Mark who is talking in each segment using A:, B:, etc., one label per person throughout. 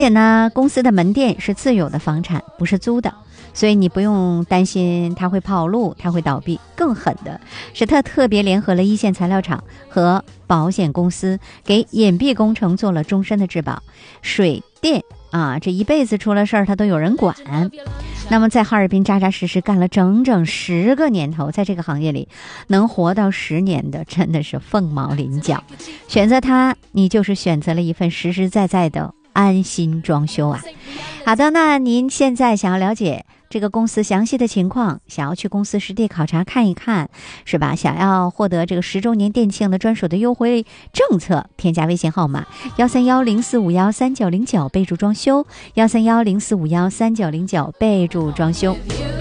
A: 且呢，公司的门店是自有的房产，不是租的，所以你不用担心它会跑路，它会倒闭。更狠的是，它特别联合了一线材料厂和保险公司，给隐蔽工程做了终身的质保。水电这一辈子出了事儿，它都有人管。那么在哈尔滨扎扎实实干了整整10个年头，在这个行业里能活到10年的真的是凤毛麟角。选择它，你就是选择了一份实实在在的安心装修啊。好的，那您现在想要了解这个公司详细的情况，想要去公司实地考察看一看，是吧？想要获得这个10周年店庆的专属的优惠政策，添加微信号码13104513909，备注装修13104513909，备注装修。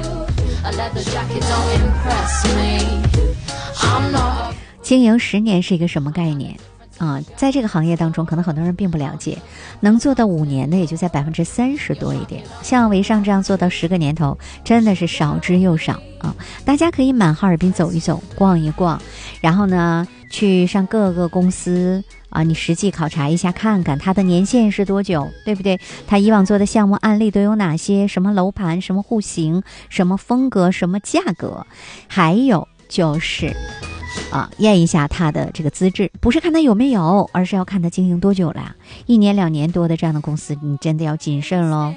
A: 经营10年是一个什么概念？在这个行业当中，可能很多人并不了解，能做到5年的也就在30%多一点。像维尚这样做到10个年头，真的是少之又少啊！大家可以满哈尔滨走一走，逛一逛，然后呢，去上各个公司你实际考察一下，看看它的年限是多久，对不对？它以往做的项目案例都有哪些？什么楼盘，什么户型，什么风格，什么价格，还有就是验一下他的这个资质，不是看他有没有，而是要看他经营多久了。1年2年多的这样的公司，你真的要谨慎咯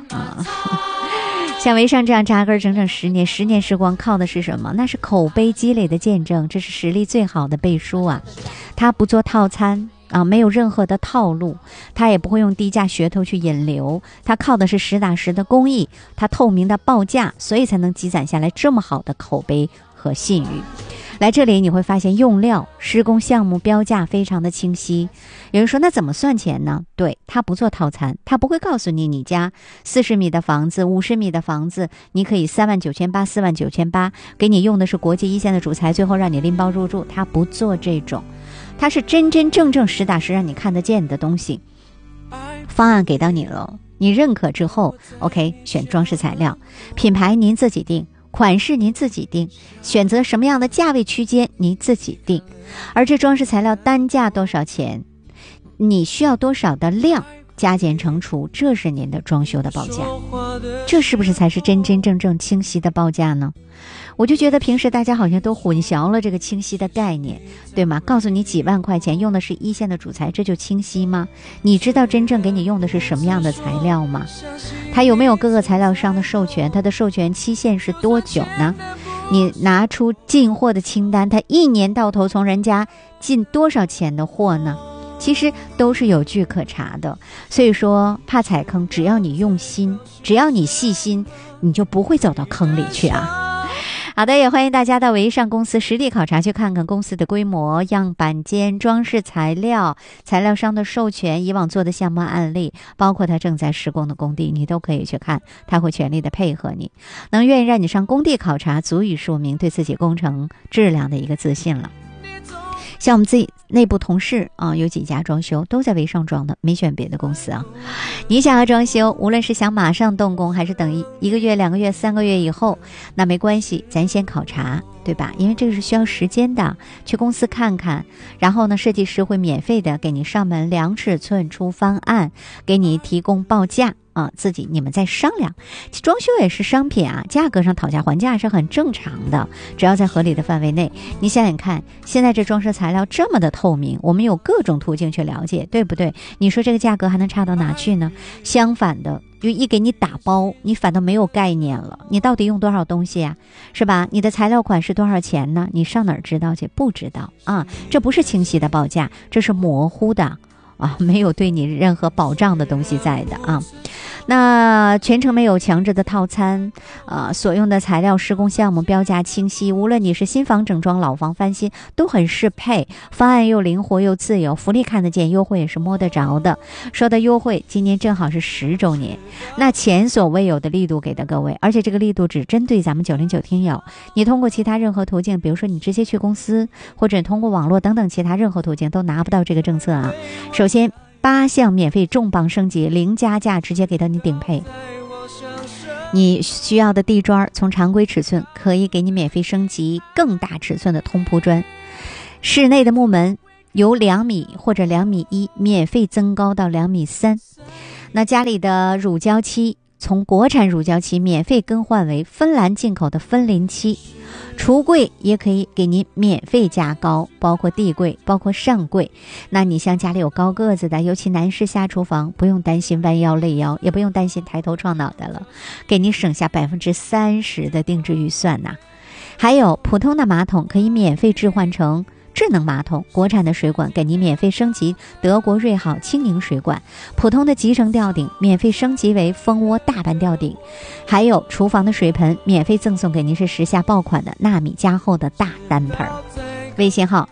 A: 像维尚这样扎根整整10年，10年时光靠的是什么？那是口碑积累的见证，这是实力最好的背书啊。他不做套餐没有任何的套路，他也不会用低价噱头去引流，他靠的是实打实的工艺，他透明的报价，所以才能积攒下来这么好的口碑和信誉。来这里你会发现用料、施工项目标价非常的清晰。有人说那怎么算钱呢？对，他不做套餐，他不会告诉你家40米的房子、50米的房子你可以39800、49800，给你用的是国际一线的主材，最后让你拎包入住，他不做这种，他是真真正正实打实让你看得见的东西。方案给到你了，你认可之后 OK， 选装饰材料，品牌您自己定，款式您自己定，选择什么样的价位区间您自己定。而这装饰材料单价多少钱，你需要多少的量，加减乘除，这是您的装修的报价。这是不是才是真真正正清晰的报价呢？我就觉得平时大家好像都混淆了这个清晰的概念，对吗？告诉你几万块钱用的是一线的主材，这就清晰吗？你知道真正给你用的是什么样的材料吗？它有没有各个材料商的授权？它的授权期限是多久呢？你拿出进货的清单，它1年到头从人家进多少钱的货呢？其实都是有据可查的。所以说怕踩坑，只要你用心，只要你细心，你就不会走到坑里去啊。好的，也欢迎大家到维尚公司实地考察，去看看公司的规模、样板间、装饰材料、材料商的授权、以往做的项目案例，包括他正在施工的工地，你都可以去看，他会全力的配合你。能愿意让你上工地考察，足以说明对自己工程质量的一个自信了。像我们自己内部同事有几家装修都在维尚装的，没选别的公司啊。你想要装修，无论是想马上动工，还是等1个月、2个月、3个月以后，那没关系，咱先考察，对吧？因为这个是需要时间的，去公司看看，然后呢，设计师会免费的给你上门量尺寸、出方案，给你提供报价。自己你们再商量。装修也是商品啊，价格上讨价还价是很正常的，只要在合理的范围内。你想想看，现在这装饰材料这么的透明，我们有各种途径去了解，对不对？你说这个价格还能差到哪去呢？相反的，就一给你打包，你反倒没有概念了，你到底用多少东西啊，是吧？你的材料款是多少钱呢？你上哪儿知道去？不知道啊，这不是清晰的报价，这是模糊的没有对你任何保障的东西在的啊。那全程没有强制的套餐，所用的材料、施工项目标价清晰，无论你是新房整装、老房翻新，都很适配，方案又灵活又自由，福利看得见，优惠也是摸得着的。说的优惠，今年正好是10周年，那前所未有的力度给的各位，而且这个力度只针对咱们909听友，你通过其他任何途径，比如说你直接去公司，或者通过网络等等其他任何途径都拿不到这个政策啊。首先8项免费重磅升级，0加价直接给到你顶配。你需要的地砖从常规尺寸可以给你免费升级更大尺寸的通铺砖，室内的木门由2米或者2.1米免费增高到2.3米。 那家里的乳胶漆，从国产乳胶漆免费更换为芬兰进口的芬林漆，橱柜也可以给您免费加高，包括地柜，包括上柜。那你像家里有高个子的，尤其男士下厨房，不用担心弯腰累腰，也不用担心抬头撞脑袋了，给你省下30%的定制预算呐。还有普通的马桶可以免费置换成智能马桶，国产的水管给您免费升级德国瑞好轻盈水管，普通的集成吊顶免费升级为蜂窝大半吊顶，还有厨房的水盆免费赠送给您是时下爆款的纳米加厚的大单盆。微信号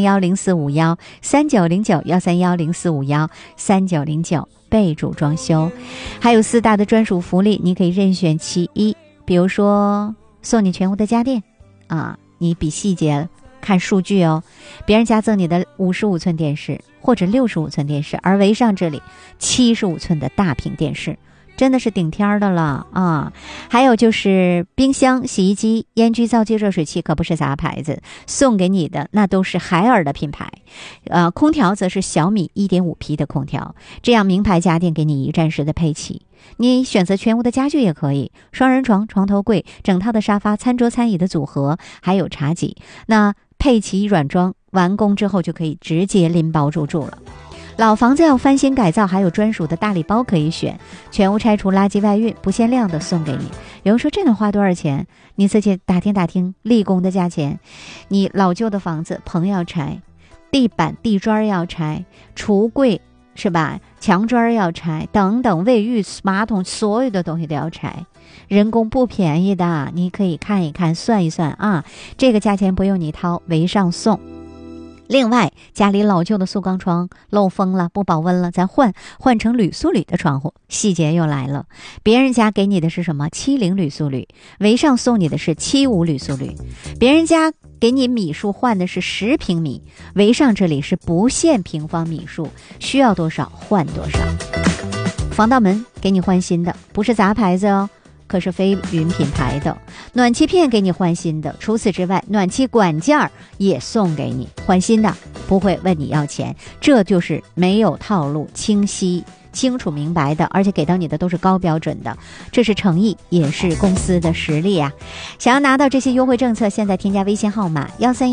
A: 13104513909，13104513909，备注装修。还有4大的专属福利，你可以任选其一，比如说送你全屋的家电啊，你比细节看数据哦，别人家赠你的55寸电视或者65寸电视，而维尚这里75寸的大屏电视，真的是顶天的了啊！还有就是冰箱、洗衣机、烟具灶机、热水器可不是杂牌子，送给你的那都是海尔的品牌。空调则是小米 1.5P 的空调，这样名牌家电给你一站式的配齐。你选择全屋的家具也可以，双人床、床头柜、整套的沙发、餐桌餐椅的组合，还有茶几，那配齐软装，完工之后就可以直接拎包入住了。老房子要翻新改造，还有专属的大礼包可以选，全屋拆除、垃圾外运不限量的送给你。有人说这能花多少钱？你自己打听打听立工的价钱。你老旧的房子棚要拆，地板地砖要拆，橱柜是吧，墙砖要拆等等，卫浴马桶所有的东西都要拆，人工不便宜的，你可以看一看算一算啊，这个价钱不用你掏，维尚送。另外家里老旧的塑钢窗漏风了不保温了，咱换成铝塑铝的窗户，细节又来了，别人家给你的是什么70铝塑铝，维尚送你的是75铝塑铝。别人家给你米数换的是10平米，维尚这里是不限平方米数，需要多少换多少。防盗门给你换新的，不是杂牌子哦，可是非云品牌的。暖气片给你换新的，除此之外暖气管件也送给你换新的，不会问你要钱，这就是没有套路，清晰清楚明白的，而且给到你的都是高标准的，这是诚意，也是公司的实力啊！想要拿到这些优惠政策，现在添加微信号码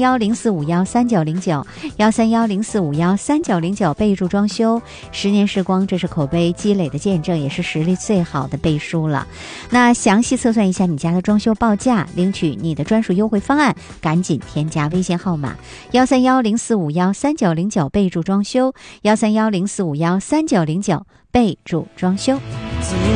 A: 13104513909，13104513909，备注装修，10年时光，这是口碑积累的见证，也是实力最好的背书了。那详细测算一下你家的装修报价，领取你的专属优惠方案，赶紧添加微信号码13104513909，备注装修，13104513909。备注装修。